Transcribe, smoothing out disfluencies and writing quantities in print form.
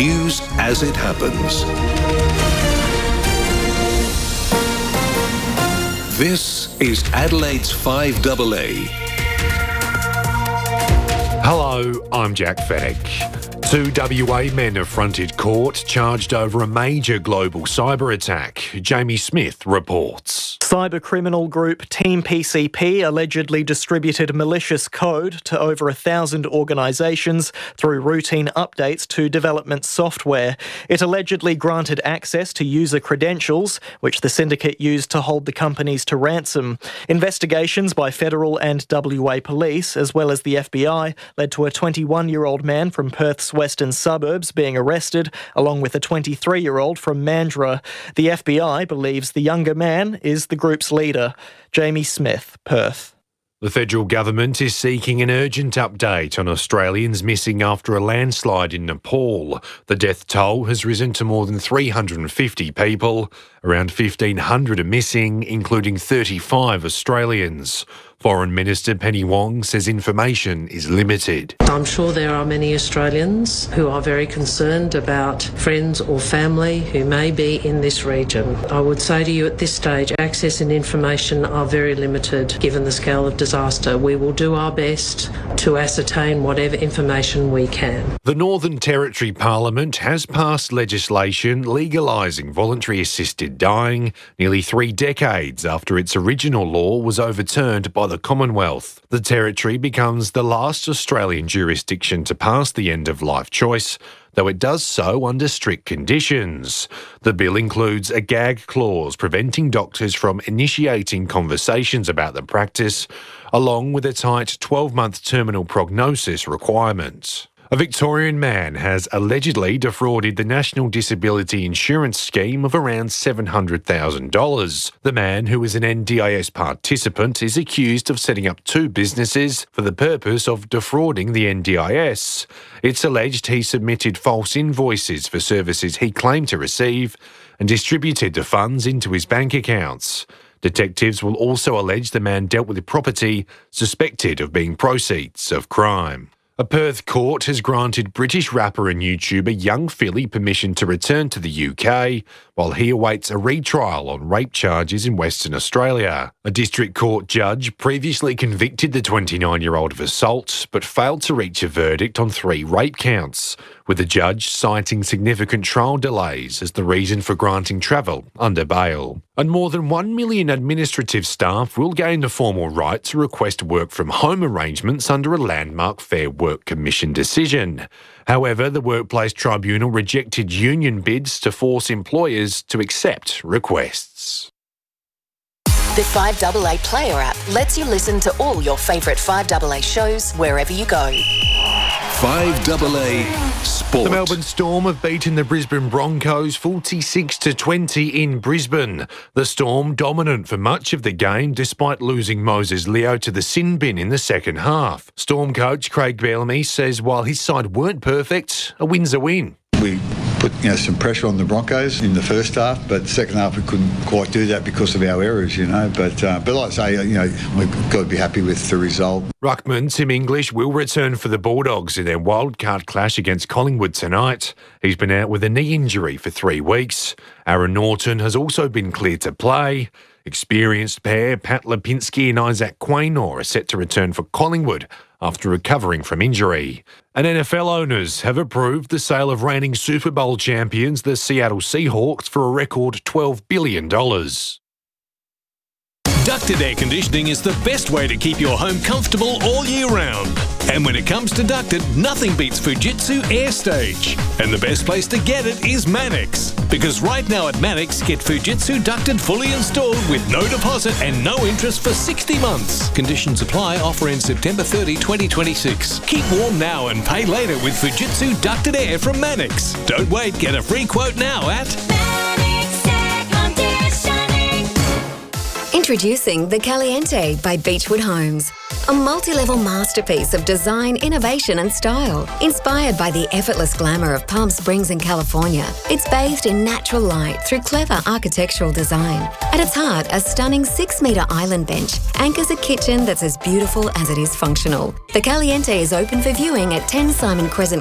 News as it happens. This is Adelaide's 5AA. Hello, I'm Jack Fennick. 2 WA men have fronted court charged over a major global cyber attack. Jamie Smith reports. Cybercriminal group Team PCP allegedly distributed malicious code to over 1,000 organisations through routine updates to development software. It allegedly granted access to user credentials, which the syndicate used to hold the companies to ransom. Investigations by federal and WA police, as well as the FBI, led to a 21-year-old man from Perth's western suburbs being arrested, along with a 23-year-old from Mandurah. The FBI believes the younger man is the group's leader. Jamie Smith, Perth. The federal government is seeking an urgent update on Australians missing after a landslide in Nepal. The death toll has risen to more than 350 people. Around 1,500 are missing, including 35 Australians. Foreign Minister Penny Wong says information is limited. I'm sure there are many Australians who are very concerned about friends or family who may be in this region. I would say to you at this stage, access and information are very limited given the scale of disaster. We will do our best to ascertain whatever information we can. The Northern Territory Parliament has passed legislation legalising voluntary assisted dying nearly 3 decades after its original law was overturned by the Commonwealth. The Territory becomes the last Australian jurisdiction to pass the end-of-life choice, though it does so under strict conditions. The bill includes a gag clause preventing doctors from initiating conversations about the practice, along with a tight 12-month terminal prognosis requirement. A Victorian man has allegedly defrauded the National Disability Insurance Scheme of around $700,000. The man, who is an NDIS participant, is accused of setting up 2 businesses for the purpose of defrauding the NDIS. It's alleged he submitted false invoices for services he claimed to receive and distributed the funds into his bank accounts. Detectives will also allege the man dealt with property suspected of being proceeds of crime. A Perth court has granted British rapper and YouTuber Young Philly permission to return to the UK while he awaits a retrial on rape charges in Western Australia. A district court judge previously convicted the 29-year-old of assault but failed to reach a verdict on 3 rape counts, with the judge citing significant trial delays as the reason for granting travel under bail. And more than 1 million administrative staff will gain the formal right to request work from home arrangements under a landmark Fair Work Commission decision. However, the Workplace Tribunal rejected union bids to force employers to accept requests. The 5AA Player app lets you listen to all your favourite 5AA shows wherever you go. 5AA Sport. The Melbourne Storm have beaten the Brisbane Broncos 46-20 in Brisbane. The Storm dominant for much of the game despite losing Moses Leo to the sin bin in the second half. Storm coach Craig Bellamy says while his side weren't perfect, a win's a win. We put some pressure on the Broncos in the first half, but second half we couldn't quite do that because of our errors, But like I say, we've got to be happy with the result. Ruckman Tim English will return for the Bulldogs in their wildcard clash against Collingwood tonight. He's been out with a knee injury for 3 weeks. Aaron Norton has also been cleared to play. Experienced pair Pat Lipinski and Isaac Quaynor are set to return for Collingwood after recovering from injury. And NFL owners have approved the sale of reigning Super Bowl champions, the Seattle Seahawks, for a record $12 billion. Ducted air conditioning is the best way to keep your home comfortable all year round. And when it comes to ducted, nothing beats Fujitsu AirStage. And the best place to get it is Manix. Because right now at Manix, get Fujitsu ducted fully installed with no deposit and no interest for 60 months. Conditions apply. Offer ends September 30, 2026. Keep warm now and pay later with Fujitsu ducted air from Manix. Don't wait. Get a free quote now at Introducing the Caliente by Beechwood Homes. A multi-level masterpiece of design, innovation and style. Inspired by the effortless glamour of Palm Springs in California, it's bathed in natural light through clever architectural design. At its heart, a stunning 6-metre island bench anchors a kitchen that's as beautiful as it is functional. The Caliente is open for viewing at 10 Simon Crescent